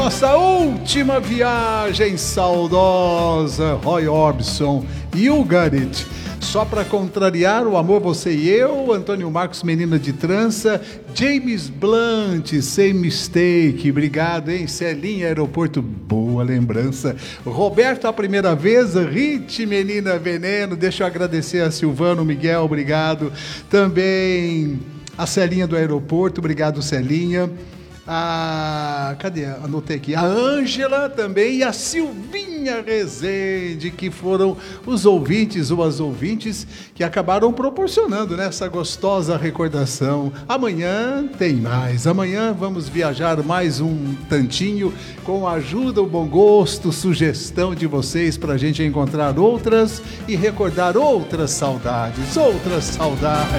nossa última viagem saudosa, Roy Orbison, You Got It. Só para contrariar o amor, você e eu, Antônio Marcos, Menina de Trança, James Blunt, Same Mistake, obrigado, hein? Celinha, Aeroporto, boa lembrança. Roberto, a primeira vez, Rit, Menina Veneno, deixa eu agradecer a Silvano, Miguel, obrigado. Também a Celinha do Aeroporto, obrigado, Celinha. Cadê? Anotei aqui. A Ângela também e a Silvinha Rezende, que foram os ouvintes ou as ouvintes que acabaram proporcionando essa gostosa recordação. Amanhã tem mais. Amanhã vamos viajar mais um tantinho com a ajuda, o bom gosto, sugestão de vocês para a gente encontrar outras e recordar outras saudades.